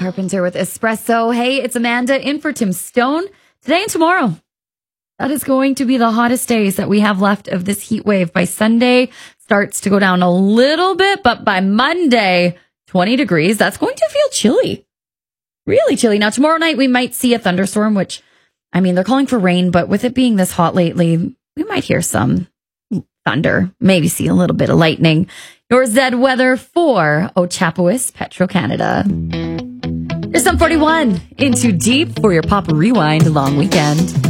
Carpenter with Espresso. Hey, it's Amanda in for Tim Stone. Today and tomorrow, that is going to be the hottest days that we have left of this heat wave. By Sunday, starts to go down a little bit, but by Monday, 20 degrees. That's going to feel chilly. Really chilly. Now, tomorrow night, we might see a thunderstorm, which, I mean, they're calling for rain, but with it being this hot lately, we might hear some thunder, maybe see a little bit of lightning. Your Zed weather for Ochapowas, Petro-Canada. Here's some 41 into Deep for your Pop Rewind long weekend.